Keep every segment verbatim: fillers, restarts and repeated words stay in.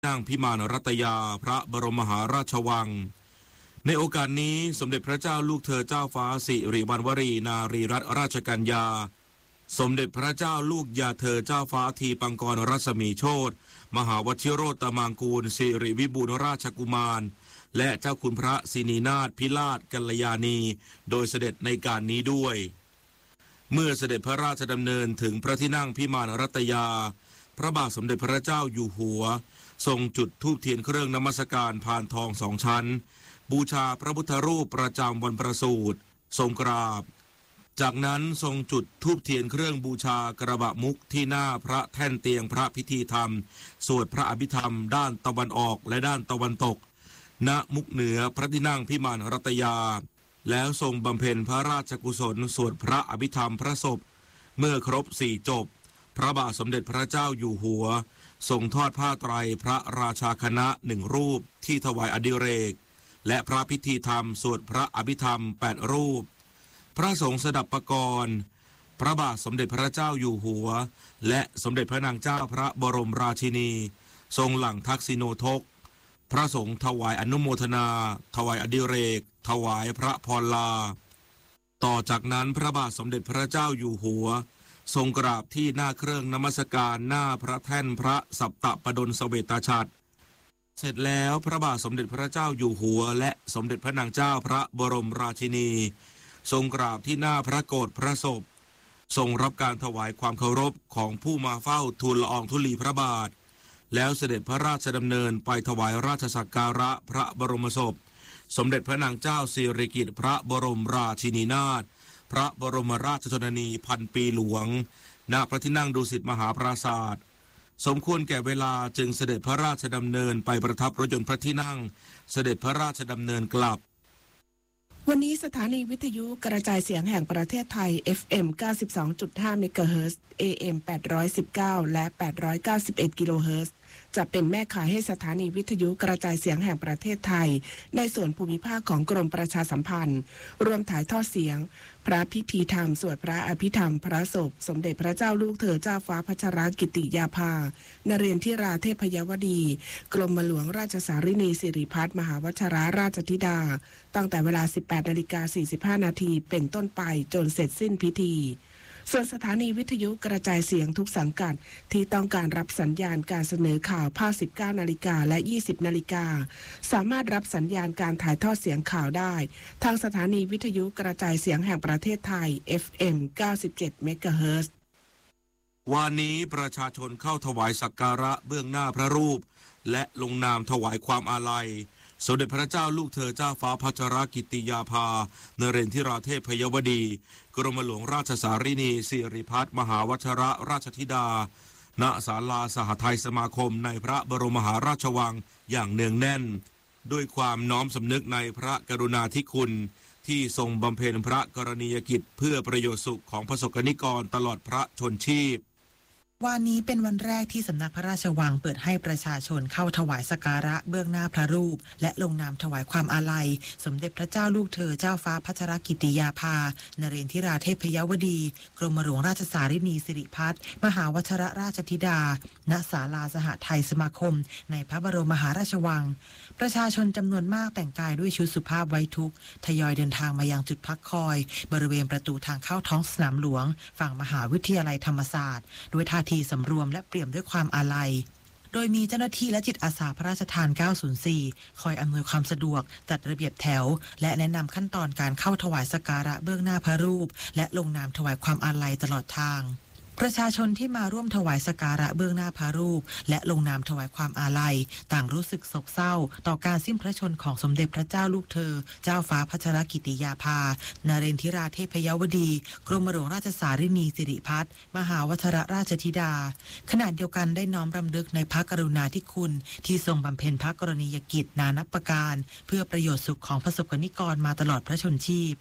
นางพิมานรัตยาพระบรมมหาราชวังในโอกาสนี้สมเด็จพระเจ้าลูกเธอเจ้าฟ้าสิริวัณวรีนารีรัตนราชกัญญาสมเด็จพระเจ้าลูกยาเธอเจ้าฟ้าทีปังกรรัศมีโชติมหาวชิโรตมังกูลสิริวิบูลราชกุมารและเจ้าคุณพระสินีนาถพิราชกัลยาณีโดยเสด็จในการนี้ด้วยเมื่อเสด็จพระราชดำเนินถึงพระที่นั่งพิมานรัตยาพระบาทสมเด็จพระเจ้าอยู่หัวทรงจุดธูปเทียนเครื่องนมัสการพานทองสองชั้นบูชาพระพุทธรูปประจำวันประสูติทรงกราบจากนั้นทรงจุดธูปเทียนเครื่องบูชากระบะมุกที่หน้าพระแท่นเตียงพระพิธีธรรมสวดพระอภิธรรมด้านตะวันออกและด้านตะวันตกณมุกเหนือพระที่นั่งพิมานรัตยาแล้วทรงบำเพ็ญพระราชกุศลสวดพระอภิธรรมพระศพเมื่อครบสี่จบพระบาทสมเด็จพระเจ้าอยู่หัวทรงทอดผ้าไตรพระราชาคณะหนึ่งรูปที่ถวายอดิเรกและพระพิธีธรรมสวดพระอภิธรรมแปดรูปพระสงฆ์สดับประกรณ์พระบาทสมเด็จพระเจ้าอยู่หัวและสมเด็จพระนางเจ้าพระบรมราชินีทรงหลั่งทักษิโนทกพระสงฆ์ถวายอนุโมทนาถวายอดิเรกถวายพระพรลาต่อจากนั้นพระบาทสมเด็จพระเจ้าอยู่หัวทรงกราบที่หน้าเครื่องนมัสการหน้าพระแท่นพระสัปตปดลเสวตฉัตรเสร็จแล้วพระบาทสมเด็จพระเจ้าอยู่หัวและสมเด็จพระนางเจ้าพระบรมราชินีทรงกราบที่หน้าพระโกฐพระศพทรงรับการถวายความเคารพของผู้มาเฝ้าทูลละอองธุลีพระบาทแล้วเสด็จพระราชดำเนินไปถวายราชสักการะพระบรมศพสมเด็จพระนางเจ้าสิริกิติ์พระบรมราชินีนาถพระบรมราชชนนีพันปีหลวงณพระที่นั่งดุสิตมหาปราสาทสมควรแก่เวลาจึงเสด็จพระราชดำเนินไปประทับรถยนต์พระที่นั่งเสด็จพระราชดำเนินกลับวันนี้สถานีวิทยุกระจายเสียงแห่งประเทศไทย เอฟ เอ็ม เก้าสิบสองจุดห้า เมกะเฮิรตซ์ เอ เอ็ม แปดร้อยสิบเก้า และ แปดร้อยเก้าสิบเอ็ด กิโลเฮิรตซ์จะเป็นแม่ข่ายให้สถานีวิทยุกระจายเสียงแห่งประเทศไทยในส่วนภูมิภาคของกรมประชาสัมพันธ์รวมถ่ายทอดเสียงพระพิธีธรรมสวดพระอภิธรรมพระศพสมเด็จพระเจ้าลูกเธอเจ้าฟ้าพัชรกิติยาภานเรนทิราเทพยวดีกรมหลวงราชสารินีสิริพัฒน์มหาวชิราราชธิดาตั้งแต่เวลา สิบแปดนาฬิกาสี่สิบห้า นาทีเป็นต้นไปจนเสร็จสิ้นพิธีส่วนสถานีวิทยุกระจายเสียงทุกสังกัดที่ต้องการรับสัญญาณการเสนอข่าวภาค สิบเก้า นาฬิกาและ ยี่สิบ นาฬิกาสามารถรับสัญญาณการถ่ายทอดเสียงข่าวได้ทางสถานีวิทยุกระจายเสียงแห่งประเทศไทย เอฟ เอ็ม เก้าสิบเจ็ด เมกะเฮิรตซ์วันนี้ประชาชนเข้าถวายสักการะเบื้องหน้าพระรูปและลงนามถวายความอาลัยสมเด็จพระเจ้าลูกเธอเจ้าฟ้าพัชรกิติยาภานเรนทิราเทพยวดีกรมหลวงราชสารินีสิริพัฒน์มหาวชิระราชธิดาณศาลาสหไทยสมาคมในพระบรมมหาราชวังอย่างเนืองแน่นด้วยความน้อมสำนึกในพระกรุณาธิคุณที่ทรงบำเพ็ญพระกรณียกิจเพื่อประโยชน์สุขของประสบกนิกรตลอดพระชนชีพวันนี้เป็นวันแรกที่สำนักพระราชวังเปิดให้ประชาชนเข้าถวายสักการะเบื้องหน้าพระรูปและลงนามถวายความอาลัยสมเด็จพระเจ้าลูกเธอเจ้าฟ้าพัชรกิติยาภานเรนทิราเทพยวดีกรมหลวงราชสารินีสิริพัฒน์มหาวชิรราชธิดาณศาลาสหไทยสมาคมในพระบรมมหาราชวังประชาชนจำนวนมากแต่งกายด้วยชุดสุภาพไว้ทุกข์ทยอยเดินทางมายังจุดพักคอยบริเวณประตูทางเข้าท้องสนามหลวงฝั่งมหาวิทยาลัยธรรมศาสตร์ด้วยท่าทีสำรวมและเปี่ยมด้วยความอาลัยโดยมีเจ้าหน้าที่และจิตอาสาพระราชทานเก้าศูนย์สี่คอยอำนวยความสะดวกจัดระเบียบแถวและแนะนำขั้นตอนการเข้าถวายสักการะเบื้องหน้าพระรูปและลงนามถวายความอาลัยตลอดทางประชาชนที่มาร่วมถวายสักการะเบื้องหน้าพระรูปและลงนามถวายความอาลัยต่างรู้สึกโศกเศร้าต่อการสิ้นพระชนม์ของสมเด็จพระเจ้าลูกเธอเจ้าฟ้าพัชรกิติยาภานเรนทิราเทพยวดีกรมหลวงราชสารินีสิริพัฒน์มหาวชิรราชธิดาขณะเดียวกันได้น้อมรำลึกในพระกรุณาธิคุณที่ทรงบำเพ็ญพระกรณียกิจนานับประการเพื่อประโยชน์สุขของประสบกนิกรมาตลอดพระชนชีพ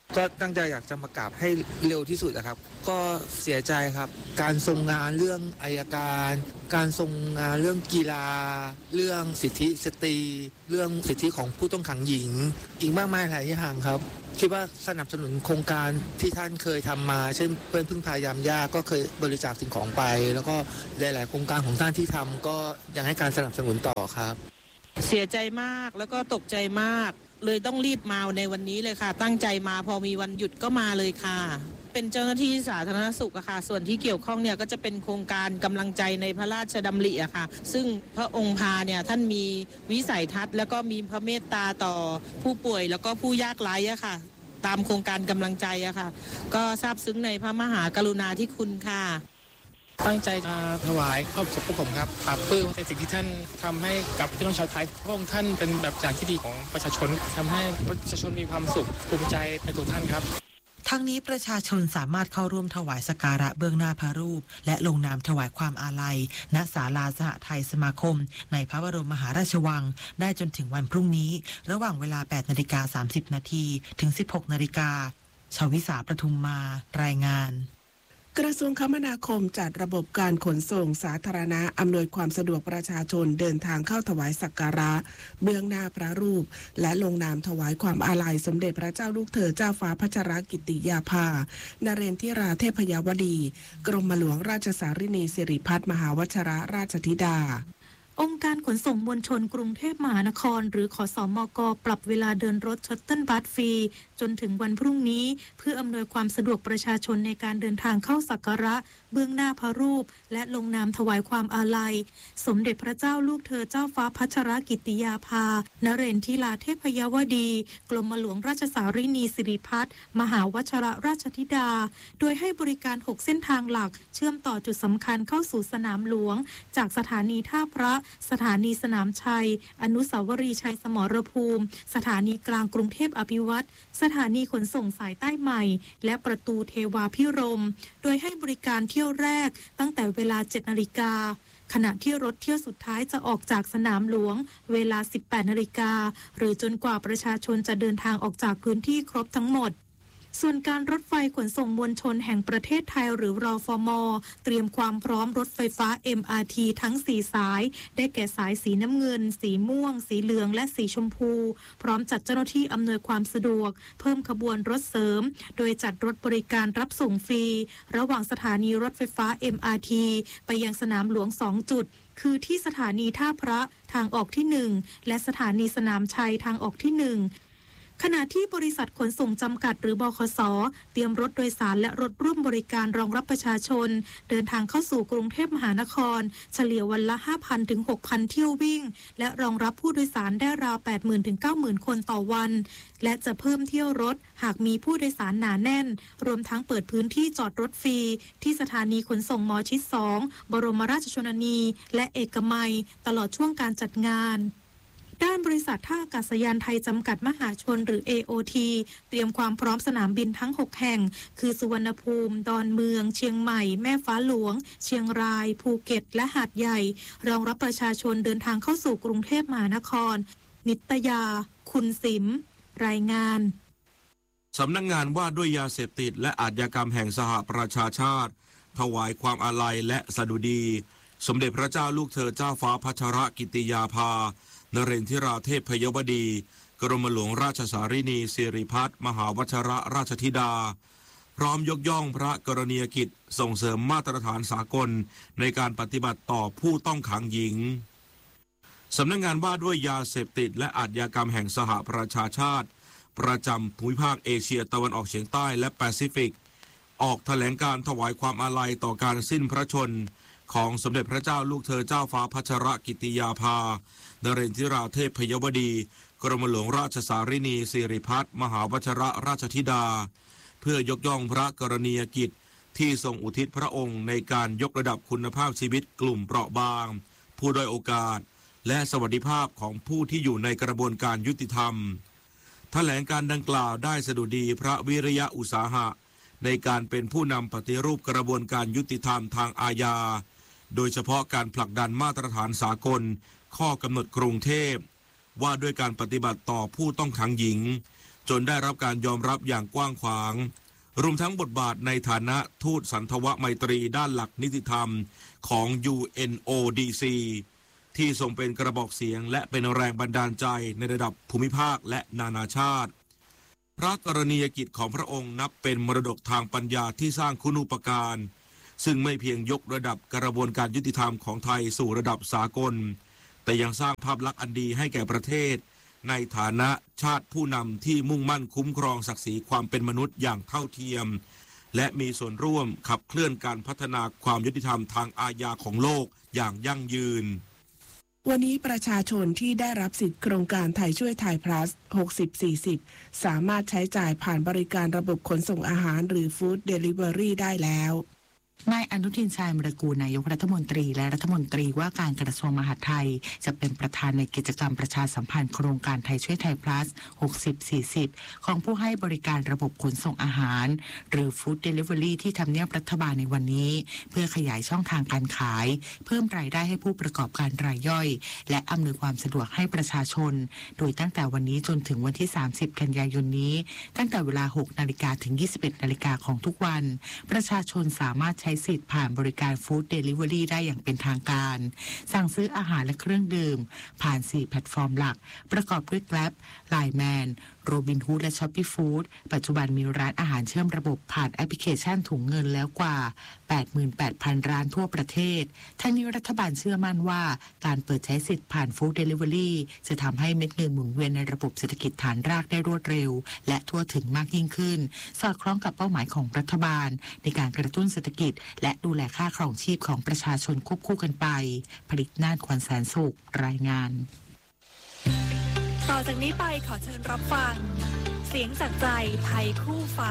ก็ตั้งใจอยากจะมากราบให้เร็วที่สุดนะครับก็เสียใจครับการทรงงานเรื่องอัยการ การทรงงานเรื่องกีฬาเรื่องสิทธิสตรีเรื่องสิทธิของผู้ต้องขังหญิงอีกมากมายหลายอย่างครับคิดว่าสนับสนุนโครงการที่ท่านเคยทำมาเช่นเพื่อนพึ่งพายามยากก็เคยบริจาคสิ่งของไปแล้วก็หลายๆโครงการของท่านที่ทำก็ยังให้การสนับสนุนต่อครับเสียใจมากแล้วก็ตกใจมากเลยต้องรีบมาในวันนี้เลยค่ะตั้งใจมาพอมีวันหยุดก็มาเลยค่ะเป็นเจ้าหน้าที่สาธารณสุขอะค่ะส่วนที่เกี่ยวข้องเนี่ยก็จะเป็นโครงการกำลังใจในพระราชดำริอะค่ะซึ่งพระองค์พาเนี่ยท่านมีวิสัยทัศน์แล้วก็มีพระเมตตาต่อผู้ป่วยแล้วก็ผู้ยากไร้อะค่ะตามโครงการกำลังใจอะค่ะก็ซาบซึ้งในพระมหากรุณาธิคุณค่ะตั้งใจมาถวายครอบครัวพวกผมครับปราบปลื้มในสิ่งที่ท่านทำให้กับพี่น้องชาวไทยพระองค์ท่านเป็นแบบอย่างที่ดีของประชาชนทำให้ประชาชนมีความสุขภูมิใจในตัวท่านครับทั้งนี้ประชาชนสามารถเข้าร่วมถวายสักการะเบื้องหน้าพระรูปและลงนามถวายความอาลัยณศาลาสหไทยสมาคมในพระบรมมหาราชวังได้จนถึงวันพรุ่งนี้ระหว่างเวลา แปดนาฬิกาสามสิบนาทีถึง สิบหกนาฬิกาชวิสาประทุมมารายงานกระทรวงคมนาคมจัดระบบการขนส่งสาธารณะอำนวยความสะดวกประชาชนเดินทางเข้าถวายสักการะเบื้องหน้าพระรูปและลงนามถวายความอาลัยสมเด็จพระเจ้าลูกเธอเจ้าฟ้าพัชรกิติยาภานเรนทิราเทพยวดีกรมหลวงราชสารินีสิริพัฒน์มหาวชิรราชธิดาองค์การขนส่งมวลชนกรุงเทพมหานครหรือขสมก.ปรับเวลาเดินรถชัตเทิลบัสฟรีจนถึงวันพรุ่งนี้เพื่ออำนวยความสะดวกประชาชนในการเดินทางเข้าสักการะเบื้องหน้าพระรูปและลงนามถวายความอาลัยสมเด็จพระเจ้าลูกเธอเจ้าฟ้าพัชรกิติยาภานเรนทิราเทพยวดีกรมหลวงราชสารินีสิริพัฒน์มหาวชิรราชธิดาโดยให้บริการหกเส้นทางหลักเชื่อมต่อจุดสำคัญเข้าสู่สนามหลวงจากสถานีท่าพระสถานีสนามชัยอนุสาวรีย์ชัยสมรภูมิสถานีกลางกรุงเทพอภิวัตรสถานีขนส่งสายใต้ใหม่และประตูเทวาพิรมย์โดยให้บริการเที่ยวแรกตั้งแต่เวลา เจ็ดนาฬิกาขณะที่รถเที่ยวสุดท้ายจะออกจากสนามหลวงเวลา สิบแปดนาฬิกาหรือจนกว่าประชาชนจะเดินทางออกจากพื้นที่ครบทั้งหมดส่วนการรถไฟขนส่งมวลชนแห่งประเทศไทยหรือรฟม.เตรียมความพร้อมรถไฟฟ้า เอ็ม อาร์ ที ทั้งสี่สายได้แก่สายสีน้ำเงินสีม่วงสีเหลืองและสีชมพูพร้อมจัดเจ้าหน้าที่อำนวยความสะดวกเพิ่มขบวนรถเสริมโดยจัดรถบริการรับส่งฟรีระหว่างสถานีรถไฟฟ้า เอ็ม อาร์ ที ไปยังสนามหลวงสองจุดคือที่สถานีท่าพระทางออกที่หนึ่งและสถานีสนามชัยทางออกที่หนึ่งขณะที่บริษัทขนส่งจำกัดหรือบขส.เตรียมรถโดยสารและรถร่วมบริการรองรับประชาชนเดินทางเข้าสู่กรุงเทพมหานครเฉลี่ยวันละ ห้าพัน ถึง หกพัน เที่ยววิ่งและรองรับผู้โดยสารได้ราว แปดหมื่น ถึง เก้าหมื่น คนต่อวันและจะเพิ่มเที่ยวรถหากมีผู้โดยสารหนาแน่นรวมทั้งเปิดพื้นที่จอดรถฟรีที่สถานีขนส่งหมอชิดสองบรมราชชนนีและเอกมัยตลอดช่วงการจัดงานด้านบริษัทท่าอากาศยานไทยจำกัดมหาชนหรือ เอ โอ ที เตรียมความพร้อมสนามบินทั้งหกแห่งคือสุวรรณภูมิดอนเมืองเชียงใหม่แม่ฟ้าหลวงเชียงรายภูเก็ตและหาดใหญ่รองรับประชาชนเดินทางเข้าสู่กรุงเทพมหานครนิตยาคุณสิมรายงานสำนักงานว่าด้วยยาเสพติดและอาชญากรรมแห่งสหประชาชาติถวายความอาลัยและสดุดีสมเด็จพระเจ้าลูกเธอเจ้าฟ้าพัชรกิติยาภานเรนทิราเทพยวดีกรมหลวงราชสารินีสิริพัฒน์มหาวชิรราชธิดาพร้อมยกย่องพระกรณียกิจส่งเสริมมาตรฐานสากลในการปฏิบัติต่อผู้ต้องขังหญิงสำนักงานว่าด้วยยาเสพติดและอาชญากรรมแห่งสหประชาชาติประจำภูมิภาคเอเชียตะวันออกเฉียงใต้และแปซิฟิกออกแถลงการถวายความอาลัยต่อการสิ้นพระชนของสมเด็จพระเจ้าลูกเธอเจ้าฟ้าพัชรกิติยาภานเรนทิราเทพยวดีกรมหลวงราชสารินีสิริพัฒน์มหาวชิรราชธิดาเพื่อยกย่องพระกรณียกิจที่ทรงอุทิศพระองค์ในการยกระดับคุณภาพชีวิตกลุ่มเปราะบางผู้ด้อยโอกาสและสวัสดิภาพของผู้ที่อยู่ในกระบวนการยุติธรรมแถลงการดังกล่าวได้สดุดีพระวิริยะอุตสาหะในการเป็นผู้นำปฏิรูปกระบวนการยุติธรรมทางอาญาโดยเฉพาะการผลักดันมาตรฐานสากลข้อกำหนดกรุงเทพว่าด้วยการปฏิบัติต่อผู้ต้องขังหญิงจนได้รับการยอมรับอย่างกว้างขวางรวมทั้งบทบาทในฐานะทูตสันทวไมตรีด้านหลักนิติธรรมของ ยู เอ็น โอ ดี ซี ที่ทรงเป็นกระบอกเสียงและเป็นแรงบันดาลใจในระดับภูมิภาคและนานาชาติพระกรณียกิจของพระองค์นับเป็นมรดกทางปัญญาที่สร้างคุณูปการซึ่งไม่เพียงยกระดับกระบวนการยุติธรรมของไทยสู่ระดับสากลแต่ยังสร้างภาพลักษณ์อันดีให้แก่ประเทศในฐานะชาติผู้นำที่มุ่งมั่นคุ้มครองศักดิ์ศรีความเป็นมนุษย์อย่างเท่าเทียมและมีส่วนร่วมขับเคลื่อนการพัฒนาความยุติธรรมทางอาญาของโลกอย่างยั่งยืนวันนี้ประชาชนที่ได้รับสิทธิโครงการไทยช่วยไทย plus หกสิบ สี่สิบ สามารถใช้จ่ายผ่านบริการระบบขนส่งอาหารหรือ Food Delivery ได้แล้วนายอนุทินชาญวิรากูลนายกรัฐมนตรีและรัฐมนตรีว่าการกระทรวงมหาดไทยจะเป็นประธานในกิจกรรมประชาสัมพันธ์โครงการไทยช่วยไทย plus หกสิบ สี่สิบ ของผู้ให้บริการระบบขนส่งอาหารหรือ Food Delivery ที่ทำเนียบรัฐบาลในวันนี้เพื่อขยายช่องทางการขายเพิ่มรายได้ให้ผู้ประกอบการรายย่อยและอำนวยความสะดวกให้ประชาชนโดยตั้งแต่วันนี้จนถึงวันที่สามสิบกันยายนนี้ตั้งแต่เวลา หกนาฬิกา ถึง ยี่สิบเอ็ดนาฬิกาของทุกวันประชาชนสามารถใช้สิทธิ์ผ่านบริการ Food Delivery ได้อย่างเป็นทางการสั่งซื้ออาหารและเครื่องดื่มผ่านสี่แพลตฟอร์มหลักประกอบด้วย Grab ไลน์ แมน โรบินฮูดและ Shopee Food ปัจจุบันมีร้านอาหารเชื่อมระบบผ่านแอปพลิเคชันถุงเงินแล้วกว่า แปดหมื่นแปดพัน ร้านทั่วประเทศทั้งนี้รัฐบาลเชื่อมั่นว่าการเปิดใช้สิทธิ์ผ่าน Food Delivery จะทำให้เม็ดเงินหมุนเวียนในระบบเศรษฐกิจฐานรากได้รวดเร็วและทั่วถึงมากยิ่งขึ้นสอดคล้องกับเป้าหมายของรัฐบาลในการกระตุ้นเศรษฐกิจและดูแลค่าครองชีพของประชาชนควบคู่กันไปผลิตน่านขวัญแสนสุขรายงานต่อจากนี้ไปขอเชิญรับฟังเสียงจากใจไทยคู่ฟ้า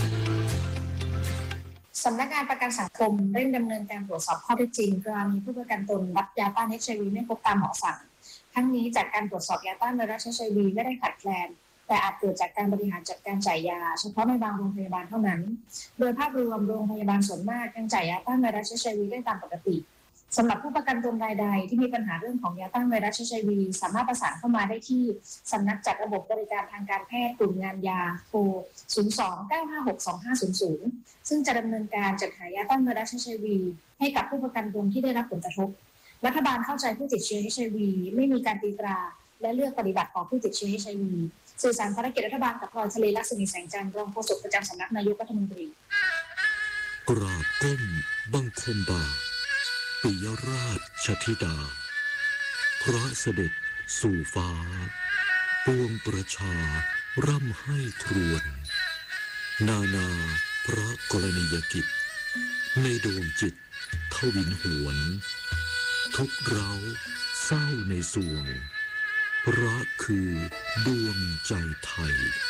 สำนักงานประกันสังคมเร่งดำเนินการตรวจสอบข้อเท็จจริงกรณีผู้ประกันตนรับยาต้าน เอช ไอ วี ไม่ครบตามหมอสั่งทั้งนี้จากการตรวจสอบยาต้านไวรัส เอช ไอ วี ไม่ได้ขาดแคลนแต่อาจเกิดจากการบริหารจัดการจ่ายยาเฉพาะในบางโรงพยาบาลเท่านั้นโดยภาพรวมโรงพยาบาลส่วนมากยังจ่ายยาต้านไวรัส เอช ไอ วี ได้ตามปกติสำหรับผู้ประกันตนรายใดที่มีปัญหาเรื่องของยาต้านไวรัส เอช ไอ วี สามารถประสานเข้ามาได้ที่สำนักจัดระบบบริการทางการแพทย์กลุ่มงานยาโทร ศูนย์ สอง เก้า ห้า หก สอง ห้า ศูนย์ ศูนย์ ซึ่งจะดำเนินการจัดหายาต้านไวรัส เอช ไอ วี ให้กับผู้ประกันตนที่ได้รับผลกระทบรัฐบาลเข้าใจผู้ติดเชื้อ เอช ไอ วี ไม่มีการตีตราและเลือกปฏิบัติต่อผู้ติดเชื้อ เอช ไอ วี สื่อสารภารกิจรัฐบาลกับพลอยทะเลลักษณีแสงจันทร์รองโฆษกประจำสำนักนายกรัฐมนตรีกราบก้มบังคมบาทปิยราชธิดาพระเสด็จสู่ฟ้าปวงประชาร่ำให้ครวญนานาพระกรณียกิจในดวงจิตทวินหวนทุกเราเศร้าในสวงพระคือดวงใจไทย